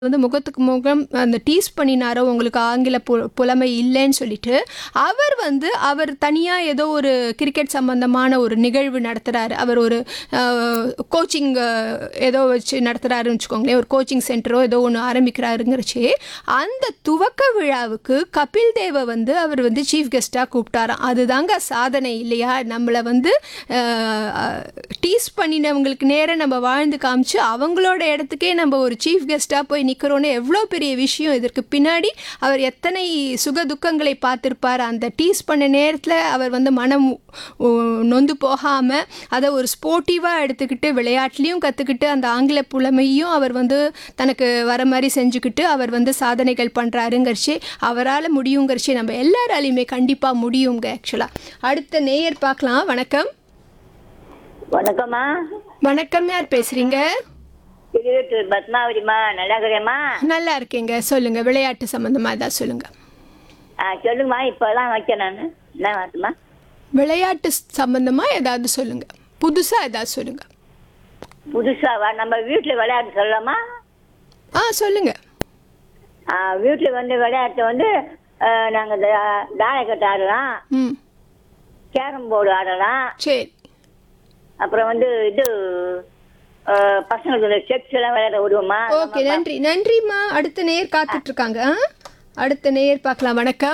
வந்து முகத்துக்கு முகம் அந்த டீஸ் பண்ணினாரோ உங்களுக்கு ஆங்கில புலமை இல்லைன்னு சொல்லிட்டு அவர் வந்து அவர் தனியாக ஏதோ ஒரு கிரிக்கெட் சம்பந்தமான ஒரு நிகழ்வு நடத்துகிறாரு. அவர் ஒரு கோச்சிங் ஏதோ வச்சு நடத்துகிறாருன்னு வச்சுக்கோங்களேன். ஒரு கோச்சிங் சென்டரோ ஏதோ ஒன்று ஆரம்பிக்கிறாருங்கிறச்சு அந்த துவக்க விழாவுக்கு கபில் தேவை வந்து அவர் வந்து சீஃப் கெஸ்ட்டாக கூப்பிட்டாராம். அதுதாங்க சாதனை இல்லையா? நம்மளை வந்து டீஸ் பண்ணினவங்களுக்கு நேரம் நம்ம வாழ்ந்து காமிச்சு அவங்களோட இடத்துக்கே நம்ம ஒரு சீஃப் கெஸ்ட்டாக போய் நிற்கிறோன்னு எவ்வளோ பெரிய விஷயம். இதற்கு பின்னாடி அவர் எத்தனை சுக துக்கங்களை பார்த்துருப்பார். அந்த டீஸ் பண்ண நேரத்தில் அவர் வந்து மனம் நொந்து போகாமல் அதை ஒரு ஸ்போர்ட்டிவாக எடுத்துக்கிட்டு விளையாட்டுலேயும் கற்றுக்கிட்டு அந்த ஆங்கில புலமையும் அவர் வந்து தனக்கு வர மாதிரி செஞ்சுக்கிட்டு அவர் வந்து சாதனைகள் பண்ணுறாருங்கிறச்சு அவரால் முடியுங்கிறச்சு நம்ம எல்லாராலையுமே கண்டிப்பாக முடியுங்க. ஆக்சுவலாக அடுத்த நேயர் பார்க்கலாம். வணக்கம். வணக்கம்மா. வணக்கம், யார் பேசுறீங்க? பத்மாவதிமா, நல்லா இருக்கிறேம்மா. நல்லா இருக்கேங்க. சொல்லுங்க, விளையாட்டு சம்பந்தமா ஏதாவது சொல்லுங்க. சொல்லுங்கம்மா. இப்போதான் வைக்கேன் நான். என்ன வாட்டுமா? விளையாட்டு சம்பந்தமா ஏதாவது சொல்லுங்க, புதுசா ஏதாவது சொல்லுங்க. புதுசாவா? நம்ம வீட்டில் விளையாட்டு சொல்லலாமா? சொல்லுங்க. வீட்டில் வந்து விளையாட்டு வந்து நாங்கள் தாயக்கட்டு ஆடலாம், கேரம் போர்டு ஆடலாம், சரி. அப்புறம் வந்து இது பசங்களுக்கு செக்ஸ் எல்லாம் விளையாட விடுவோமா? ஓகே, நன்றி. நன்றிம்மா. அடுத்த நேயர் காத்துட்டு இருக்காங்க. அடுத்த நேயர் பார்க்கலாம். வணக்கம்.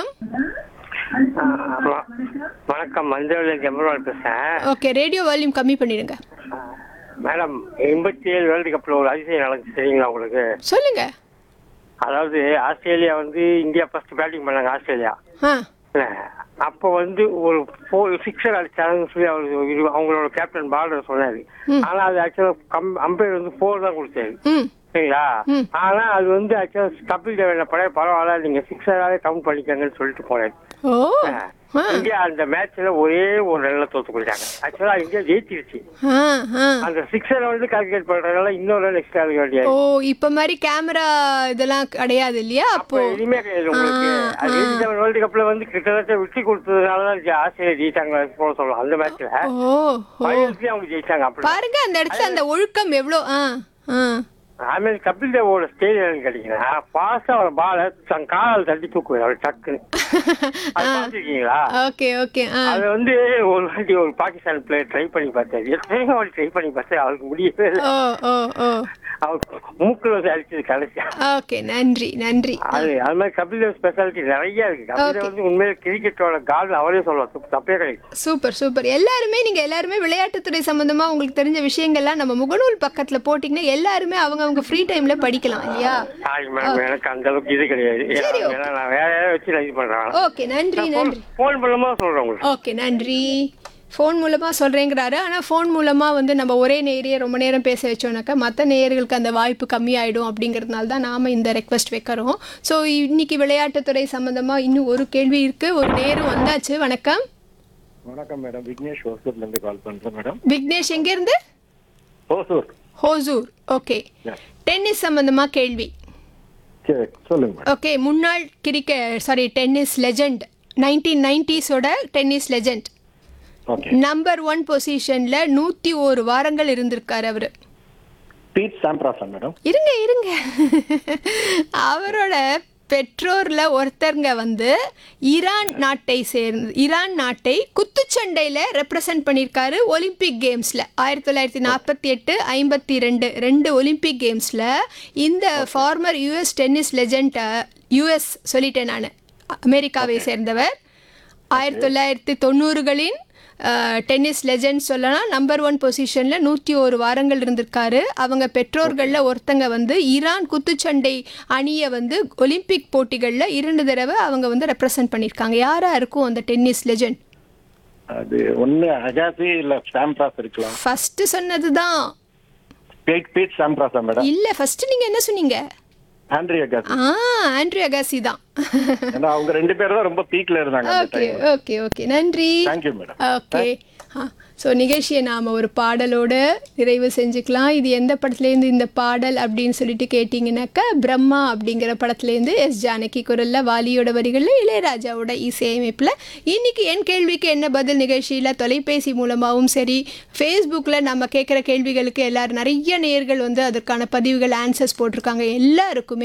வணக்கம், மஞ்சள் ஜெமர்வால் பேசுறேன். ஓகே, ரேடியோ வால்யூம் கம்மி பண்ணிடுங்க. மேடம், 87 வேர்ல்டு கப்ல ஒரு அதிசயம் நடந்துச்சு தெரியுங்களா உங்களுக்கு? சொல்லுங்க. அதாவது ஆஸ்திரேலியா வந்து இந்தியா ஃபர்ஸ்ட் பேட்டிங் பண்ணாங்க. ஆஸ்திரேலியா அப்போ வந்து ஒரு 4 சிக்ஸர் அடிச்சாங்கன்னு சொல்லி அவங்களோட கேப்டன் பார்டர் சொன்னாரு. ஆனா அது ஆக்சுவலா அம்பையர் வந்து 4 தான் கொடுத்தாரு. சரிங்களா? ஆனா அது வந்து ஆக்சுவலா கபில் தேவ் என்ன பண்ண பரவாயில்ல, நீங்க சிக்ஸராவே கவுண்ட் பண்ணிக்கங்கன்னு சொல்லிட்டு போனாரு. இந்தியா அந்த மேட்ச்ல ஒரே ஒரு ரன்ல தோத்து போயிட்டாங்க. ஆக்சுவலா இந்தியா ஜெயிச்சிருச்சு. அந்த சிக்ஸரை வந்து கால்குலேட் பண்றதுனால இன்னொரு ரன் எக்ஸ்ட்ரா இருக்க வேண்டியது. இப்ப மாதிரி கேமரா இதெல்லாம் கிடையாது இல்லையா? அப்போ எதுவுமே கிடையாது உங்களுக்கு. அது 87 வேர்ல்டு கப்ல வந்து கிட்டத்தட்ட விட்டு கொடுத்ததுனாலதான் ஆஸ்திரேலியா ஜெயிச்சாங்க போல சொல்லலாம். அந்த மேட்ச்ல ஃபைனல்ஸ்லயே அவங்க ஜெயிச்சாங்க. அப்படி பாருங்க, அந்த இடத்துல அந்த ஒழுக்கம் எவ்வளவு. அதுமாதிரி கபில் தேவோட ஸ்டைல் என்னன்னு கேட்டீங்கன்னா, பாஸ்டா ஒரு பாலை தன் காலால் தட்டி தூக்குவேன் அவர் டக்குன்னு. அது பாத்துருக்கீங்களா? Okay okay. அது வந்து ஒரு வாட்டி ஒரு பாகிஸ்தான் பிளேயர் ட்ரை பண்ணி பார்த்தாரு. எத்தனையோ வாட்டி ட்ரை பண்ணி பார்த்தா அவருக்கு முடியவே இல்லை. அவர் மூக்குல வந்து அடிச்சது கடைசியா. ஓகே, நன்றி நன்றி. அது மாதிரி கபில் தேவ் ஸ்பெஷாலிட்டி நிறைய இருக்கு. கபில் தேவ் வந்து உண்மையில கிரிக்கெட்டோட கால் அவரே சொல்லலாம். தப்பே கிடையாது. Super super. நீங்க எல்லாருமே விளையாட்டுத்துறை சம்பந்தமா உங்களுக்கு தெரிஞ்ச விஷயங்கள்லாம் நம்ம முகநூல் பக்கத்துல போட்டீங்கன்னா எல்லாருமே அவங்க ஃப்ரீ டைம்ல படிக்கலாம் இல்லையா? எனக்கு அந்த அளவுக்கு இது கிடையாது. நான் வேற வச்சு இது பண்றேன். ஓகே, நன்றி நன்றி. போன் மூலமா சொல்றேன் உங்களுக்கு. ஓகே, நன்றி. ஃபோன் மூலமாக சொல்கிறேங்கிறாரு. ஆனால் ஃபோன் மூலமாக வந்து நம்ம ஒரே நேரையே ரொம்ப நேரம் பேச வச்சோன்னாக்கா மற்ற நேயர்களுக்கு அந்த வாய்ப்பு கம்மியாயிடும். அப்படிங்கிறதுனால தான் நாம் இந்த ரெக்வெஸ்ட் வைக்கிறோம். ஸோ இன்னைக்கு விளையாட்டுத்துறை சம்மந்தமாக இன்னும் ஒரு கேள்வி இருக்குது. ஒரு நேரம் வந்தாச்சு. வணக்கம். வணக்கம் மேடம், விக்னேஷ் ஹோசூர்லேருந்து கால் பண்ணுறேன் மேடம். விக்னேஷ் எங்கேருந்து? ஹோசூர். ஓகே, டென்னிஸ் சம்மந்தமாக கேள்வி. சரி, சொல்லுங்க. ஓகே, முன்னாள் tennis legend, 1990s tennis legend, number 1 பொசிஷன்ல 101 வாரங்கள் இருந்திருக்காரு அவரு. Beat சாம்ப்ராஸ் madam. இருங்க. அவரோட பெற்றோர்ல ஒருத்தருங்க வந்து ஈரான் நாட்டை குத்துச்சண்டையில ரெப்ரசன்ட் பண்ணியிருக்காரு ஒலிம்பிக் கேம்ஸ்ல. 1948, 52 2 ஒலிம்பிக் கேம்ஸ்ல இந்த farmer US tennis legend, US சொல்லிட்டேன் நான், அமெரிக்காவை சேர்ந்தவர், 1990களின் டென்னிஸ் லெஜெண்ட் சொல்லலாம். நம்பர் 1 பொசிஷனில் 101 வாரங்கள் இருந்திருக்காரு. அவங்க பெற்றோர்களில் ஒருத்தங்க வந்து ஈரான் குத்துச்சண்டை அணியை வந்து ஒலிம்பிக் போட்டிகளில் 2 தடவை அவங்க வந்து ரெப்ரசன்ட் பண்ணியிருக்காங்க. யாரா இருக்கும் அந்த டென்னிஸ் லெஜெண்ட்? அது ஒன்று அகாசி இல்லை சாம்ப்ராஸ் இருக்கலாம். ஃபர்ஸ்ட் சொன்னது தான் பீட் சாம்ப்ராஸா மேடம்? இல்லை, ஃபர்ஸ்ட் நீங்கள் என்ன சொன்னீங்க? Andre Agassi. ஆண்ட்ரி அகாசி தான். அவங்க 2 பேரும் தான் ரொம்ப பீக்ல இருந்தாங்க. ஓகே, நன்றி. Thank you madam. ஓகே. ஸோ நிகழ்ச்சியை நாம் ஒரு பாடலோடு நிறைவு செஞ்சுக்கலாம். இது எந்த படத்துலேருந்து இந்த பாடல் அப்படின்னு சொல்லிட்டு கேட்டிங்கனாக்கா, பிரம்மா அப்படிங்கிற படத்துலேருந்து எஸ் ஜானகி குரலில், வாலியோட வரிகளில், இளையராஜாவோட இசையமைப்பில். இன்றைக்கி என் கேள்விக்கு என்ன பதில் நிகழ்ச்சியில் தொலைபேசி மூலமாகவும் சரி, ஃபேஸ்புக்கில் நம்ம கேட்குற கேள்விகளுக்கு எல்லோரும் நிறைய நேயர்கள் வந்து அதற்கான பதிவுகள், ஆன்சர்ஸ் போட்டிருக்காங்க. எல்லாருக்குமே